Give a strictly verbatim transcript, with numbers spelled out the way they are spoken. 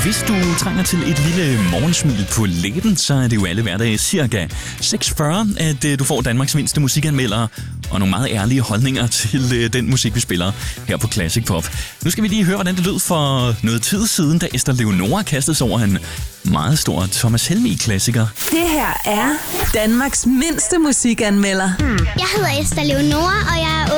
Hvis du trænger til et lille morgensmil på læben, så er det jo alle hverdage cirka seks fyrre, at uh, du får Danmarks mindste musikanmeldere og nogle meget ærlige holdninger til uh, den musik, vi spiller her på Classic Pop. Nu skal vi lige høre, hvordan det lød for noget tid siden, da Esther Leonora kastede sig over en meget stor Thomas Helmig-klassiker. Det her er Danmarks mindste musikanmelder. Jeg hedder Esther Leonora, og jeg er